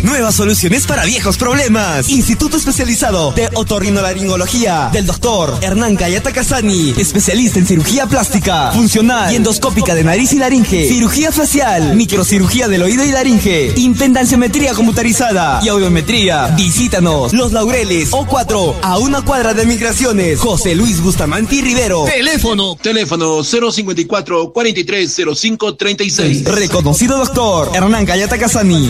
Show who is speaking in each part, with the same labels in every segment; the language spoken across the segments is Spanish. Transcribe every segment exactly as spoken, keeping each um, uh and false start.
Speaker 1: nuevas soluciones para viejos problemas. Instituto especializado de otorrinolaringología del doctor Hernán Gayata Casani, especialista en cirugía plástica, funcional y endoscópica de nariz y laringe, cirugía facial, microcirugía del oído y laringe, impedanciometría computarizada y audiometría. Visítanos Los Laureles O cuatro, a una cuadra de Migraciones. José Luis Bustamante y Rivero.
Speaker 2: Teléfono, teléfono cero cincuenta y cuatro, cuarenta y tres, cero cinco, treinta y seis.
Speaker 1: Reconocido doctor Hernán Gayata Casani.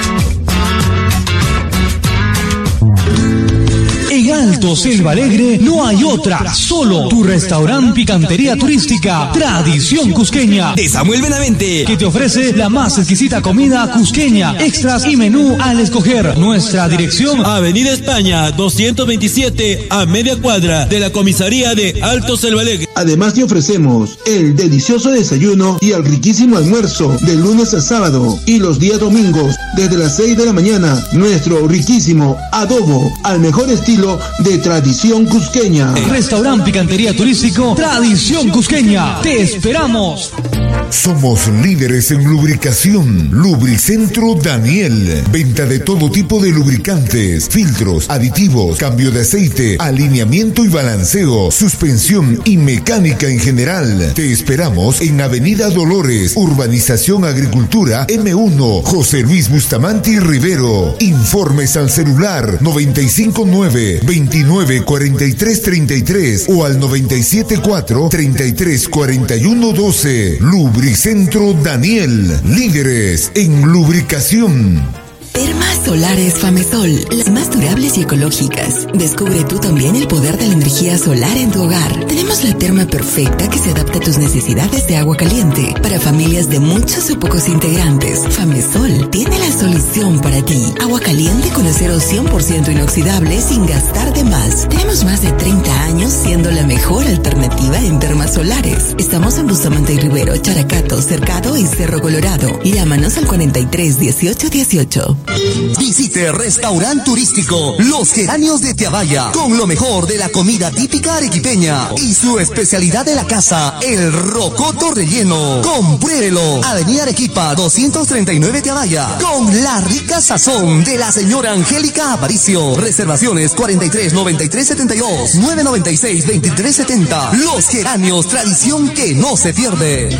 Speaker 3: En Alto Selva Alegre no hay otra, solo tu restaurante Picantería Turística Tradición Cusqueña
Speaker 1: de Samuel Benavente,
Speaker 3: que te ofrece la más exquisita comida cusqueña, extras y menú al escoger. Nuestra dirección:
Speaker 4: Avenida España doscientos veintisiete, a media cuadra de la comisaría de Alto Selva Alegre.
Speaker 5: Además te ofrecemos el delicioso desayuno y el riquísimo almuerzo de lunes a sábado, y los días domingos desde las seis de la mañana nuestro riquísimo adobo al mejor estilo de Tradición Cusqueña.
Speaker 3: Restaurante Picantería Turístico Tradición Cusqueña. Te esperamos.
Speaker 6: Somos líderes en lubricación. Lubricentro Daniel. Venta de todo tipo de lubricantes, filtros, aditivos, cambio de aceite, alineamiento y balanceo, suspensión y mecánica en general. Te esperamos en Avenida Dolores, Urbanización Agricultura M uno, José Luis Bustamante y Rivero. Informes al celular noventa y cinco nueve, veintinueve cuarenta y tres treinta y tres o al noventa y siete cuatro, treinta y tres cuarenta y uno doce. Lubricentro Daniel, líderes en lubricación.
Speaker 7: Termas Solares Famesol, las más durables y ecológicas. Descubre tú también el poder de la energía solar en tu hogar. Tenemos la terma perfecta que se adapta a tus necesidades de agua caliente. Para familias de muchos o pocos integrantes, Famesol tiene la solución para ti. Agua caliente con acero cien por ciento inoxidable sin gastar de más. Tenemos más de treinta años siendo la mejor alternativa en termas solares. Estamos en Bustamante y Rivero, Characato, Cercado y Cerro Colorado. Llámanos al cuarenta y tres, dieciocho, dieciocho.
Speaker 8: Visite Restaurante Turístico Los Geranios de Teavaya, con lo mejor de la comida típica arequipeña y su especialidad de la casa, el rocoto relleno. Compruébelo. Avenida Arequipa doscientos treinta y nueve Teavaya, con la rica sazón de la señora Angélica Aparicio. Reservaciones cuarenta y tres, noventa y tres, setenta y dos, nueve noventa y seis, veintitrés setenta. Los Geranios, tradición que no se pierde.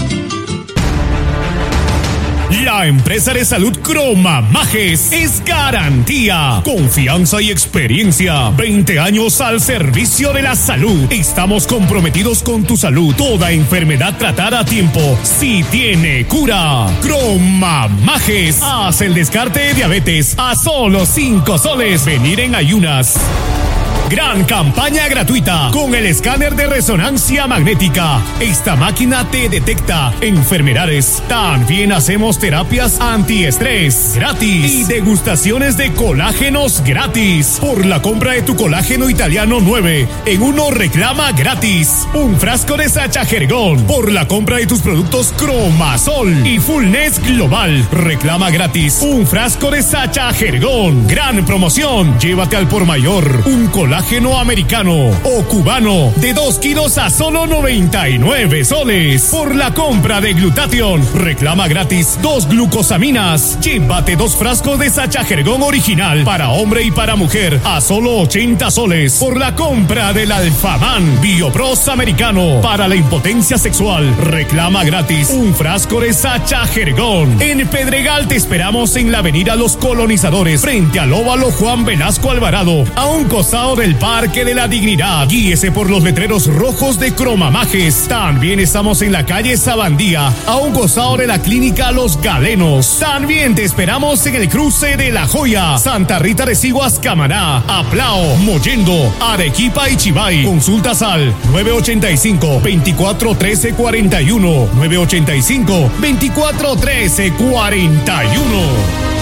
Speaker 9: La empresa de salud Croma Majes es garantía, confianza y experiencia. veinte años al servicio de la salud. Estamos comprometidos con tu salud. Toda enfermedad tratada a tiempo si tiene cura. Croma Majes. Haz el descarte de diabetes a solo cinco soles. Venir en ayunas. Gran campaña gratuita con el escáner de resonancia magnética. Esta máquina te detecta enfermedades. También hacemos terapias antiestrés gratis y degustaciones de colágenos gratis. Por la compra de tu colágeno italiano nueve en uno reclama gratis un frasco de Sacha Jergón. Por la compra de tus productos Cromasol y Fullness Global reclama gratis un frasco de Sacha Jergón. Gran promoción. Llévate al por mayor un colágeno americano o cubano de dos kilos a solo noventa y nueve soles. Por la compra de Glutathione reclama gratis dos glucosaminas. Llévate dos frascos de Sacha Jergón original para hombre y para mujer a solo ochenta soles. Por la compra del Alfaman Biopros americano para la impotencia sexual reclama gratis un frasco de Sacha Jergón. En Pedregal te esperamos en la avenida Los Colonizadores frente al óvalo Juan Velasco Alvarado, a un costado del Parque de la Dignidad. Guíese por los letreros rojos de Cromamajes. También estamos en la calle Sabandía, a un costado de la clínica Los Galenos. También te esperamos en el cruce de La Joya, Santa Rita de Siguas, Camaná, Aplao, Mollendo, Arequipa y Chivay. Consultas al nueve ochenta y cinco, veinticuatro trece cuarenta y uno, nueve ochenta y cinco, veinticuatro trece cuarenta y uno.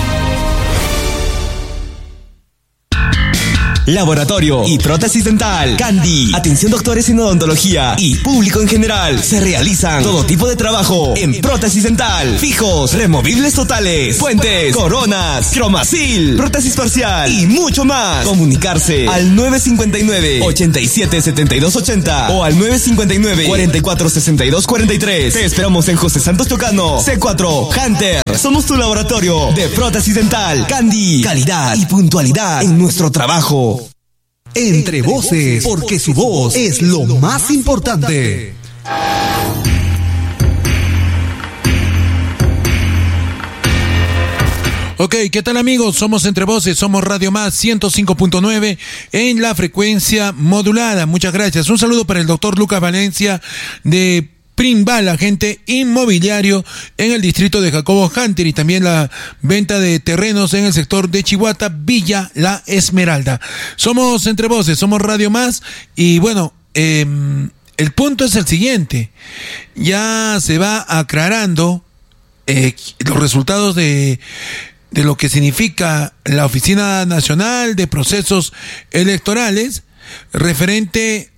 Speaker 1: Laboratorio y prótesis dental Candy. Atención doctores en odontología y público en general. Se realizan todo tipo de trabajo en prótesis dental. Fijos, removibles totales, puentes, coronas, cromacil, prótesis parcial y mucho más. Comunicarse al nueve cinco nueve, ochenta y siete, setenta y dos ochenta o al nueve cinco nueve, cuarenta y cuatro, sesenta y dos cuarenta y tres. Te esperamos en José Santos Chocano, C cuatro, Hunter, somos tu laboratorio de prótesis dental. Candy, calidad y puntualidad en nuestro trabajo.
Speaker 8: Entre Voces, porque su voz es lo más importante.
Speaker 10: Ok, ¿qué tal amigos? Somos Entre Voces, somos Radio Más ciento cinco punto nueve en la frecuencia modulada. Muchas gracias. Un saludo para el doctor Lucas Valencia de Primbal, agente inmobiliario en el distrito de Jacobo Hunter, y también la venta de terrenos en el sector de Chihuahua, Villa La Esmeralda. Somos Entre Voces, somos Radio Más, y bueno, eh, el punto es el siguiente. Ya se va aclarando eh, los resultados de... de lo que significa la Oficina Nacional de Procesos Electorales referente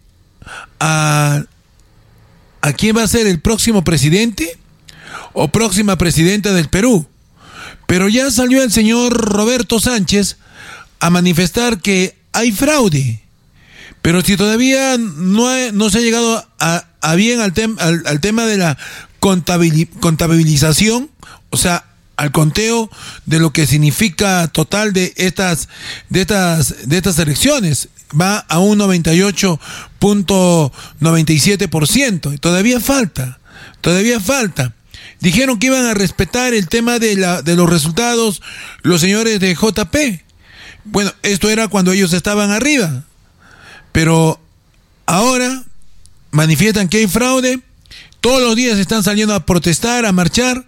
Speaker 10: a a quién va a ser el próximo presidente o próxima presidenta del Perú. Pero ya salió el señor Roberto Sánchez a manifestar que hay fraude. Pero si todavía no, ha, no se ha llegado a, a bien al, tem, al, al tema de la contabili, contabilización, o sea, al conteo de lo que significa total de estas de estas de estas elecciones, va a un noventa y ocho punto noventa y siete por ciento. Todavía falta, todavía falta. Dijeron que iban a respetar el tema de la de los resultados los señores de J P. Bueno, esto era cuando ellos estaban arriba. Pero ahora manifiestan que hay fraude. Todos los días están saliendo a protestar, a marchar,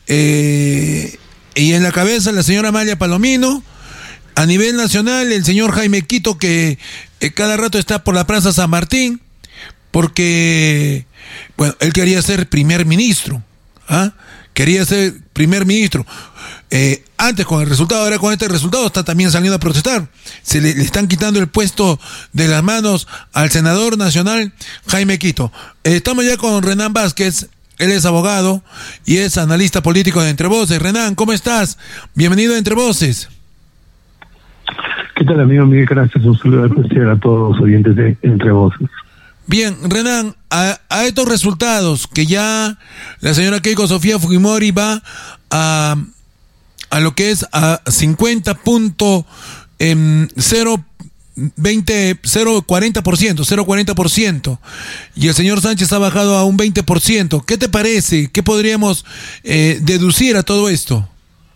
Speaker 10: eh, y en la cabeza la señora Amalia Palomino. A nivel nacional, el señor Jaime Quito, que eh, cada rato está por la Plaza San Martín, porque, bueno, él quería ser primer ministro, ¿ah? Quería ser primer ministro. Eh, antes con el resultado, ahora con este resultado está también saliendo a protestar. Se le, le están quitando el puesto de las manos al senador nacional Jaime Quito. Eh, estamos ya con Renan Vázquez, él es abogado y es analista político de Entre Voces. Renan, ¿cómo estás? Bienvenido a Entre Voces.
Speaker 11: ¿Qué tal, amigo Miguel? Gracias, un saludo especial a todos los oyentes de Entre Voces.
Speaker 10: Bien, Renan, a, a estos resultados que ya la señora Keiko Sofía Fujimori va a a lo que es a cincuenta punto cero veinte, cero cuarenta por ciento, cero cuarenta por ciento, y el señor Sánchez ha bajado a un veinte por ciento. ¿Qué te parece? ¿Qué podríamos eh, deducir a todo esto?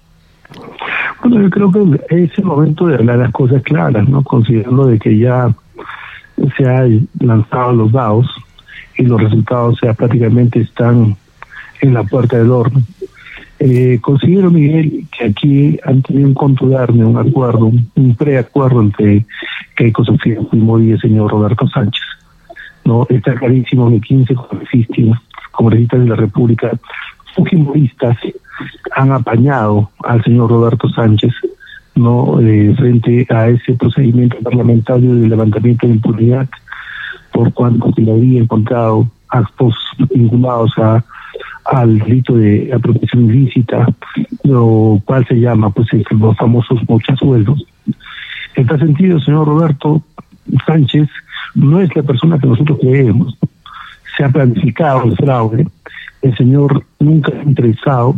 Speaker 11: Bueno, yo creo que es el momento de hablar las cosas claras, ¿no? Considerando de que ya se han lanzado los dados y los resultados ya prácticamente están en la puerta del horno. Eh, considero, Miguel, que aquí han tenido un contundente, un acuerdo, un, un preacuerdo entre Keiko Sofía Fujimori y el señor Roberto Sánchez. No, está clarísimo que quince congresistas, congresistas de la República fujimoristas han apañado al señor Roberto Sánchez, no, eh, frente a ese procedimiento parlamentario de levantamiento de impunidad, por cuanto se le había encontrado actos vinculados a al delito de apropiación ilícita, lo cual se llama pues los famosos mochasueldos. En tal sentido, el señor Roberto Sánchez no es la persona que nosotros creemos. Se ha planificado el fraude. El señor nunca ha interesado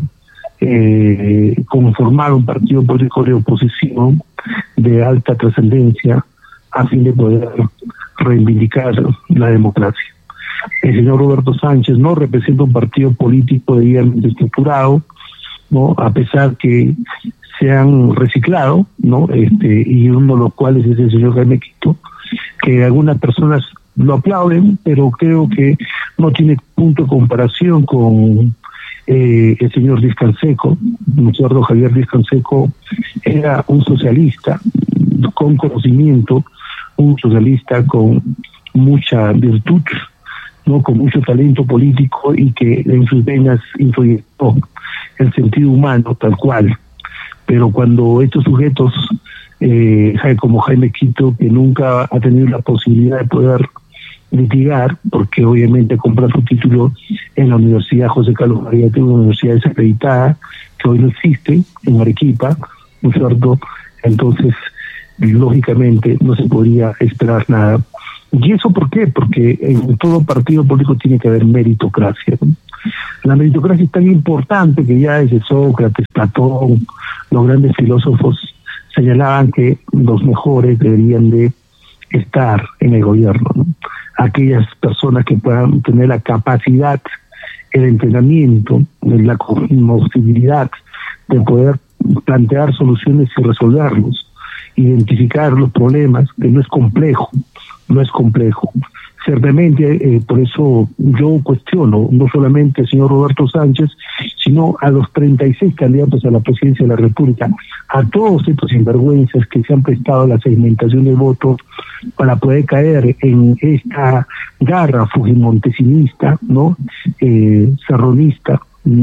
Speaker 11: eh, conformar un partido político de oposición de alta trascendencia a fin de poder reivindicar la democracia. El señor Roberto Sánchez no representa un partido político debidamente estructurado, no, a pesar que se han reciclado, no, este, y uno de los cuales es el señor Jaime Quito, que algunas personas lo aplauden, pero creo que no tiene punto de comparación con eh, el señor Díaz Canseco. El señor Javier Díaz Canseco era un socialista con conocimiento, un socialista con mucha virtud, no, con mucho talento político, y que en sus venas influyó el sentido humano tal cual. Pero cuando estos sujetos, eh, como Jaime Quito, que nunca ha tenido la posibilidad de poder litigar, porque obviamente compró su título en la Universidad José Carlos Mariate, una universidad desacreditada, que hoy no existe, en Arequipa, ¿no es cierto? Entonces, lógicamente, no se podría esperar nada. ¿Y eso por qué? Porque en todo partido político tiene que haber meritocracia, ¿no? La meritocracia es tan importante que ya desde Sócrates, Platón, los grandes filósofos señalaban que los mejores deberían de estar en el gobierno, ¿no? Aquellas personas que puedan tener la capacidad, el entrenamiento, la posibilidad de poder plantear soluciones y resolverlos, identificar los problemas, que no es complejo, no es complejo. Ciertamente, eh, por eso yo cuestiono no solamente al señor Roberto Sánchez, sino a los treinta y seis candidatos a la presidencia de la República, a todos estos sinvergüenzas que se han prestado a la segmentación del voto para poder caer en esta garra fujimontesinista, ¿no? Eh, serronista,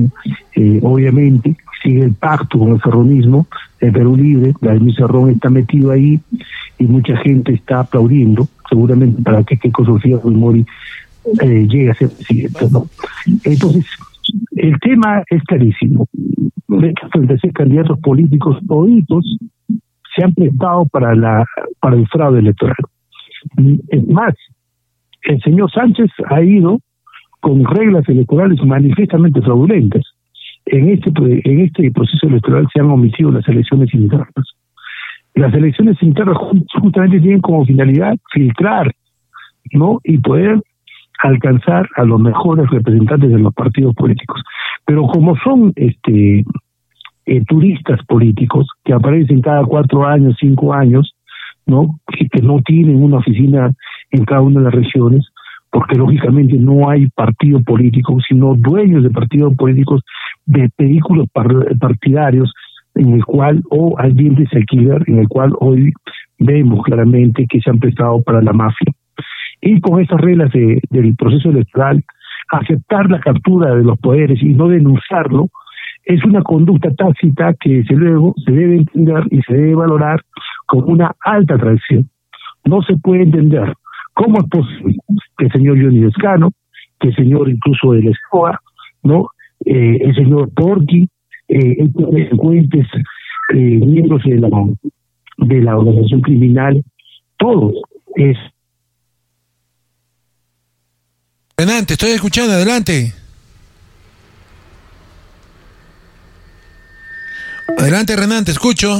Speaker 11: eh, obviamente, sigue el pacto con el serronismo, el Perú Libre, Vladimir Cerrón está metido ahí y mucha gente está aplaudiendo, seguramente para que Keiko Sofía Fujimori eh, llegue a ser presidente, ¿no? Entonces, el tema es clarísimo. Estos treinta y seis candidatos políticos toditos se han prestado para la para el fraude electoral. Es más, el señor Sánchez ha ido con reglas electorales manifiestamente fraudulentas. En este en este proceso electoral se han omitido las elecciones internas. Las elecciones internas justamente tienen como finalidad filtrar, ¿no? Y poder alcanzar a los mejores representantes de los partidos políticos. Pero como son este eh, turistas políticos que aparecen cada cuatro años, cinco años, ¿no? Que, que no tienen una oficina en cada una de las regiones, porque lógicamente no hay partido político, sino dueños de partidos políticos, de vehículos partidarios, en el cual, o ambientes de alquiler, en el cual hoy vemos claramente que se han prestado para la mafia. Y con esas reglas de, del proceso electoral, aceptar la captura de los poderes y no denunciarlo, es una conducta tácita que desde luego se debe entender y se debe valorar como una alta traición. No se puede entender cómo es posible que el señor Johnny Lescano, que el señor incluso de Escoa, ¿no? Eh, el señor Porqui, eh, estos delincuentes, eh, miembros de la, de la organización criminal, todos es.
Speaker 10: Renan, te estoy escuchando, adelante. Adelante, Renan, te escucho.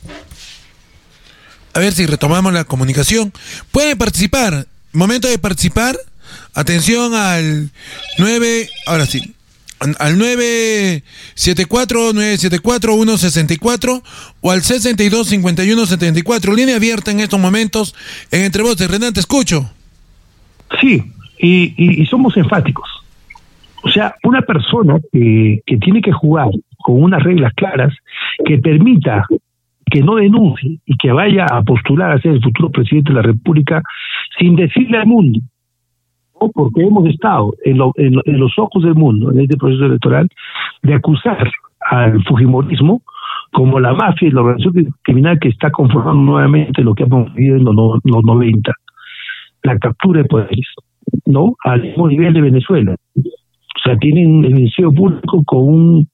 Speaker 10: A ver si retomamos la comunicación. Pueden participar. Momento de participar. Atención al nueve, ahora sí, al nueve siete cuatro, nueve siete cuatro, uno seis cuatro o al sesenta y dos cincuenta y uno setenta y cuatro. Línea abierta en estos momentos en Entre Voces. Renan, te escucho.
Speaker 11: Sí, y, y, y somos enfáticos. O sea, una persona que, que tiene que jugar con unas reglas claras que permita que no denuncie y que vaya a postular a ser el futuro presidente de la República sin decirle al mundo, ¿no? Porque hemos estado en, lo, en, lo, en los ojos del mundo en este proceso electoral de acusar al fujimorismo como la mafia y la organización criminal que está conformando nuevamente lo que hemos vivido en los, los noventa, la captura de poderes, ¿no? Al mismo nivel de Venezuela. O sea, tienen el Ministerio Público con un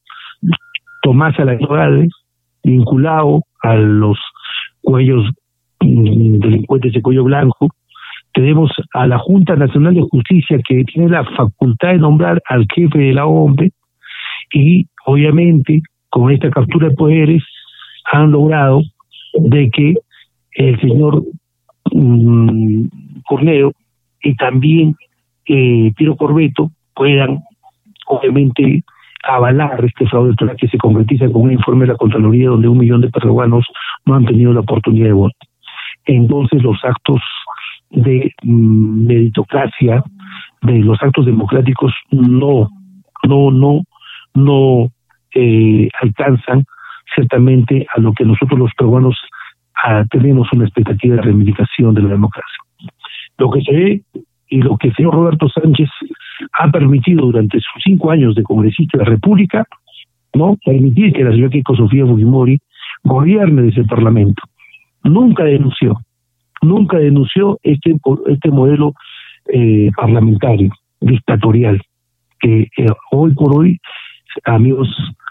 Speaker 11: Tomás Alain vinculado a los cuellos mmm, delincuentes de cuello blanco. Tenemos a la Junta Nacional de Justicia que tiene la facultad de nombrar al jefe de la O M P E y obviamente con esta captura de poderes han logrado de que el señor mmm, Corneo y también eh, Piero Corbeto puedan obviamente avalar este fraude electoral que se concretiza con un informe de la Contraloría donde un millón de peruanos no han tenido la oportunidad de voto. Entonces los actos de mm, meritocracia, de los actos democráticos no, no, no, no eh, alcanzan ciertamente a lo que nosotros los peruanos ah, tenemos una expectativa de reivindicación de la democracia. Lo que se ve y lo que el señor Roberto Sánchez ha permitido durante sus cinco años de congresista de la República, no permitir que la señora Keiko Sofía Fujimori gobierne desde el Parlamento. Nunca denunció, nunca denunció este este modelo eh, parlamentario, dictatorial, que eh, hoy por hoy, amigos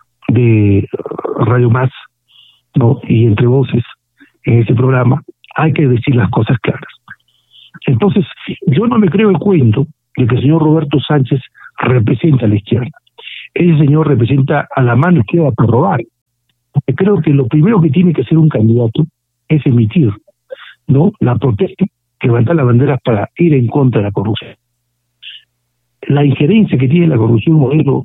Speaker 11: de Radio Más, no y Entre Voces, en este programa, hay que decir las cosas claras. Entonces, yo no me creo el cuento de que el señor Roberto Sánchez representa a la izquierda. Ese señor representa a la mano izquierda por robar. Porque creo que lo primero que tiene que hacer un candidato es emitir, ¿no?, la protesta, levantar las banderas para ir en contra de la corrupción. La injerencia que tiene la corrupción en un modelo,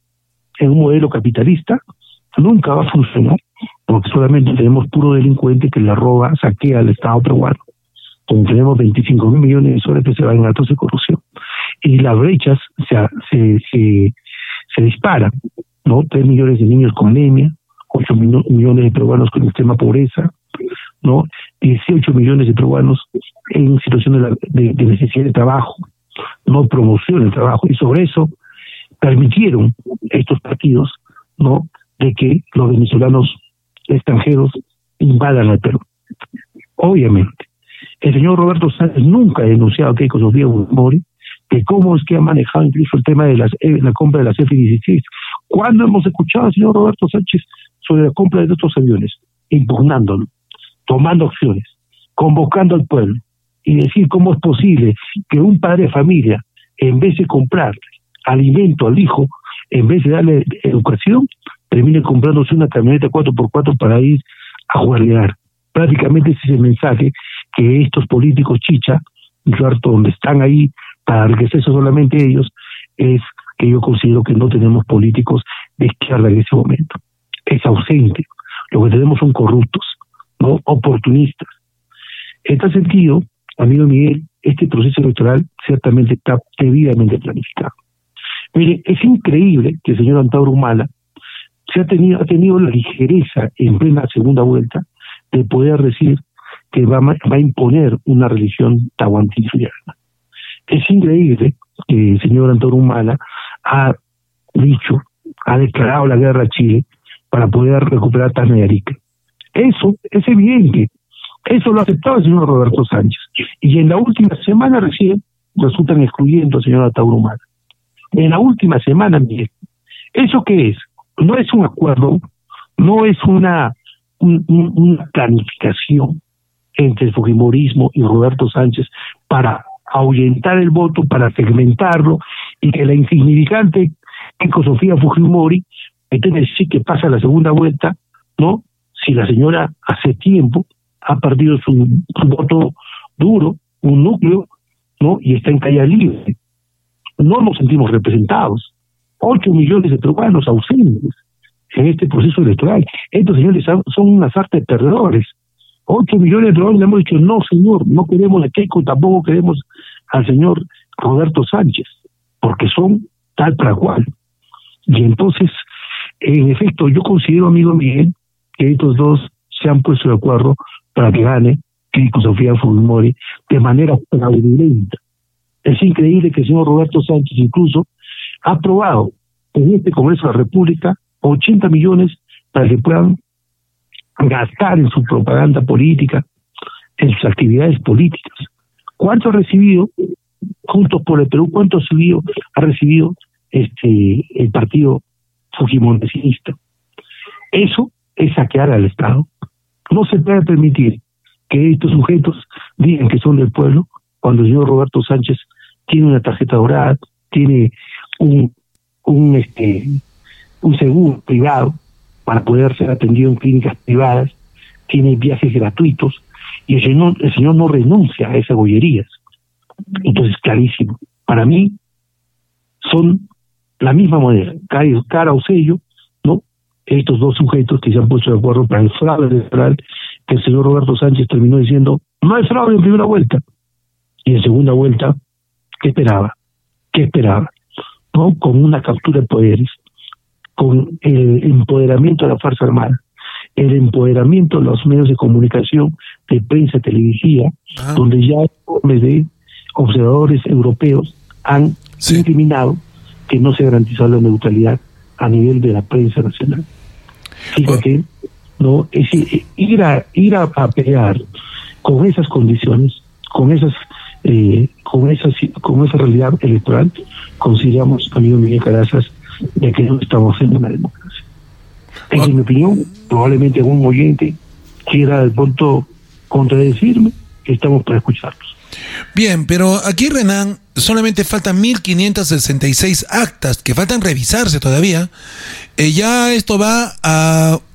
Speaker 11: en un modelo capitalista nunca va a funcionar, porque solamente tenemos puro delincuente que la roba, saquea al Estado peruano. Como tenemos veinticinco mil millones de soles que se van en actos de corrupción. Y las brechas se, se, se, se disparan, ¿no? tres millones de niños con anemia, ocho millones de peruanos con extrema pobreza, ¿no? dieciocho millones de peruanos en situación de, la, de, de necesidad de trabajo, no promoción del trabajo. Y sobre eso permitieron estos partidos, ¿no?, de que los venezolanos extranjeros invadan al Perú. Obviamente, el señor Roberto Sánchez nunca ha denunciado a Keiko Sofía Fujimori de cómo es que ha manejado incluso el tema de las, eh, la compra de las F dieciséis. ¿Cuándo hemos escuchado al señor Roberto Sánchez sobre la compra de estos aviones? Impugnándolo, tomando acciones, convocando al pueblo y decir cómo es posible que un padre de familia, en vez de comprar alimento al hijo, en vez de darle educación, termine comprándose una camioneta cuatro por cuatro para ir a jugarlear. Prácticamente ese es el mensaje que estos políticos chicha, ¿cierto?, donde están ahí para enriquecerse solamente ellos, es que yo considero que no tenemos políticos de izquierda en ese momento. Es ausente. Lo que tenemos son corruptos, ¿no?, oportunistas. En tal sentido, amigo Miguel, este proceso electoral ciertamente está debidamente planificado. Mire, es increíble que el señor Antauro Humala se ha tenido, ha tenido la ligereza en plena segunda vuelta de poder decir que va, va a imponer una religión tahuantinsullana. Es increíble que el señor Antauro Humala ha dicho, ha declarado la guerra a Chile para poder recuperar Tacna y Arica. Eso es evidente. Eso lo ha aceptado el señor Roberto Sánchez. Y en la última semana recién resultan excluyendo al señor Antauro Humala. En la última semana, Miguel. ¿Eso qué es? No es un acuerdo, no es una, un, un, una planificación entre el fujimorismo y Roberto Sánchez para ahuyentar el voto, para segmentarlo, y que la insignificante Keiko Sofía Fujimori entonces sí que pasa la segunda vuelta, ¿no? Si la señora hace tiempo ha perdido su, su voto duro, un núcleo, ¿no?, y está en calle libre. No nos sentimos representados. Ocho millones de peruanos ausentes en este proceso electoral. Estos señores son una sarta de perdedores. Ocho millones de peruanos le hemos dicho, no señor, no queremos a Keiko, tampoco queremos al señor Roberto Sánchez, porque son tal para cual. Y entonces, en efecto, yo considero, amigo Miguel, que estos dos se han puesto de acuerdo para que gane Keiko Sofía Fujimori de manera fraudulenta. Es increíble que el señor Roberto Sánchez incluso ha aprobado en este Congreso de la República ochenta millones para que puedan gastar en su propaganda política, en sus actividades políticas. ¿Cuánto ha recibido Juntos por el Perú? ¿Cuánto ha recibido, ha recibido este el partido fujimorisista? Eso es saquear al Estado. No se puede permitir que estos sujetos digan que son del pueblo cuando el señor Roberto Sánchez tiene una tarjeta dorada, tiene un un este un seguro privado para poder ser atendido en clínicas privadas, tiene viajes gratuitos, y el señor, el señor no renuncia a esas gollerías. Entonces, clarísimo, para mí son la misma moneda, cara o sello, ¿no? Estos dos sujetos que se han puesto de acuerdo para el fraude electoral, que el señor Roberto Sánchez terminó diciendo, no hay fraude en primera vuelta, y en segunda vuelta, ¿qué esperaba? ¿Qué esperaba? ¿No? Con una captura de poderes, con el empoderamiento de la Fuerza Armada, el empoderamiento de los medios de comunicación, de prensa televisiva, ah. donde ya de observadores europeos han sí. incriminado que no se garantizó la neutralidad a nivel de la prensa nacional. Fíjate, oh. no es ir a ir a, a pelear con esas condiciones, con esas eh, con esas con esa realidad electoral, consideramos, amigo Miguel Carazas, de que no estamos en una democracia. En oh. mi opinión, probablemente algún oyente quiera de pronto contradecirme, estamos para escucharlos.
Speaker 10: Bien, pero aquí Renan solamente faltan mil quinientas sesenta y seis actas que faltan revisarse todavía. Eh, ya esto va a